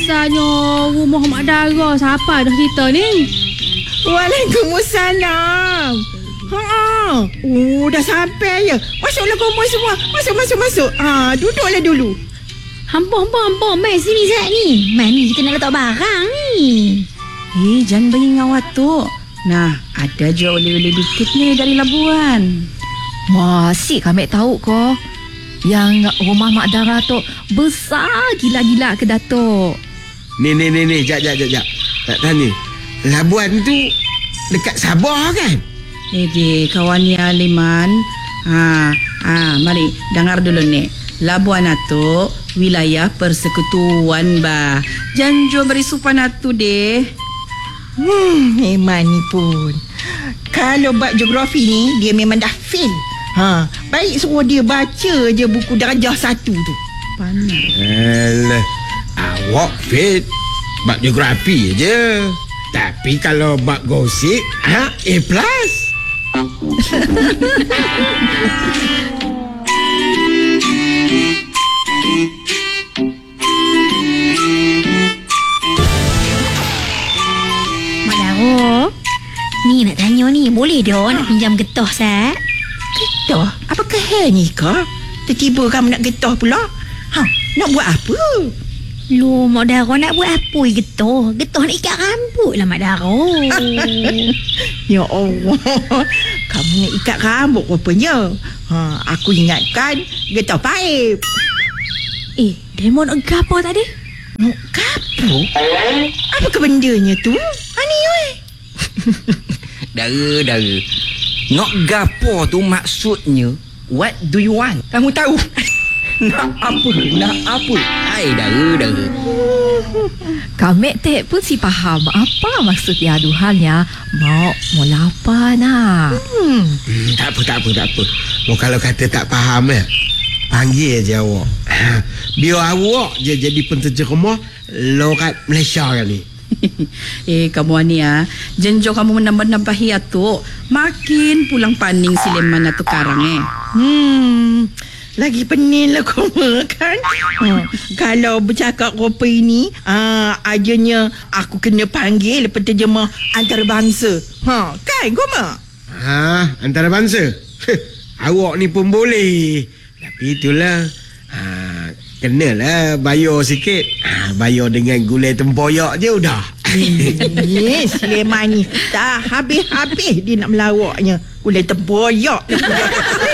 Rasanya rumah Mak Dara. Siapa dah cerita ni? Waalaikumsalam. Dah sampai ya. Masuklah komor semua. Masuk. Duduklah dulu. Hampa. Mai sini Zat ni. Mai ni kita nak letak barang ni. Jangan bagi ngawat tu. Nah, ada je oleh-oleh dikit ni dari Labuan. Masih kami tahu ko. Yang rumah Mak Dara tu besar gila-gila ke Datuk. Ni, jap. Tak tanya. Labuan tu dekat Sabah kan? Kawan ni Aliman. Mari dengar dulu ni. Labuan tu wilayah persekutuan bah. Janjo beri supan atu deh. Memang ni pun. Kalau bab geografi ni dia memang dah fail. Baik suruh dia baca je buku darjah 1 tu. Panas. Alah, awak fit bab geografi je. Tapi kalau bab gosip, A+. Mak Dara, ni nak tanya ni, boleh dah nak pinjam getah Sat? Getah? Apakah hal ni kau? Tiba-tiba kamu nak getah pula? Nak buat apa? Loh, Mak Dara nak buat apa getah? Getah nak ikat rambut lah Mak Dara. Ya Allah, kamu nak ikat rambut rupanya. Aku ingatkan getah paip. Demon nak gapo tadi? Nak gapo? Apa kebendanya tu? Ni weh. Dara. Nak gapo tu maksudnya what do you want? Kamu tahu? Nak apa? Hai Dara. Kami tak pun si faham apa maksud tiada halnya. Mau apa nak? Tak apa. Kalau kata tak faham panggil je awak. Biar awak je jadi penterjemah lorat Malaysia kali. Kamu ni Janjo kamu menambah-nambahi atu. Makin pulang paning Sileman atu karang Lagi pening lah kau kan. Kalau bercakap rupa ini, ajanya aku kena panggil penterjemah antarabangsa. Kan kau mak? Antarabangsa. Awak ni pun boleh. Tapi itulah, kenalah bayar sikit. Bayar dengan gulai tempoyak je udah. Sulaiman ni tak habis-habis dia nak melawaknya. Gulai tempoyak.